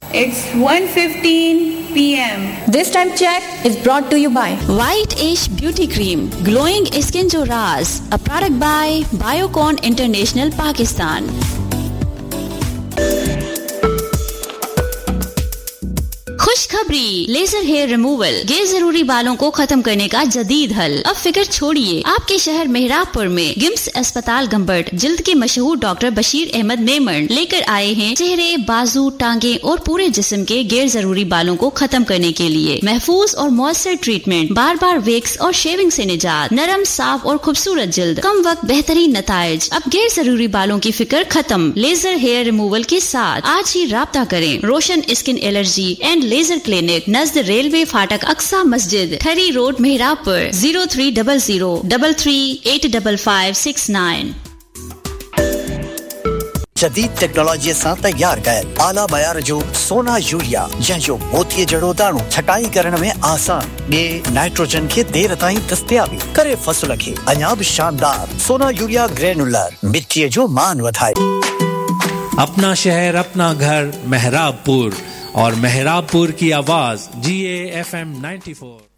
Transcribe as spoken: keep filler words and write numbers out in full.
It's one fifteen p m This time check is brought to you by White Ash Beauty Cream, glowing skin jo raaz, a product by Biocon International Pakistan. खुशखबरी, laser hair removal गैर जरूरी बालों को खत्म करने का जदीद हल। अब फिक्र छोड़िए, आपके शहर मेहराबपुर में गिम्स अस्पताल गंबट जिल्द के मशहूर डॉक्टर बशीर अहमद मेमन लेकर आए हैं चेहरे, बाजू, टांगे और पूरे जिस्म के गैर जरूरी बालों को खत्म करने के लिए महफूज और मौसर ट्रीटमेंट, बार बार वेक्स और शेविंग से निजात, नरम, साफ और खूबसूरत जिल्द, कम वक्त बेहतरीन नताइज। अब गैर जरूरी बालों की फिक्र खत्म लेजर हेयर रिमूवल के साथ। आज ही राब्ता करें। रोशन skin allergy and laser clinic, Najd railway फाटक, अक्सा मस्जिद, ठरी road, मेहराबपुर। Zero three double zero double three eight double five six nine. जदीद टेक्नोलॉजी सां तैयार कयल आला मयार जो सोना यूरिया, जंहिंजो मोतीअ जहिड़ो दाणो छटाई करण में आसान, ॿिए नाइट्रोजन खे देर ताईं दस्तियाबी करे फसल खे अञा बि शानदार। सोना यूरिया ग्रेनुलर मिट्टीअ जो मान वधाए। अपना शहर, अपना घर, मेहराबपुर और मेहराबपुर की आवाज जी A F M ninety four.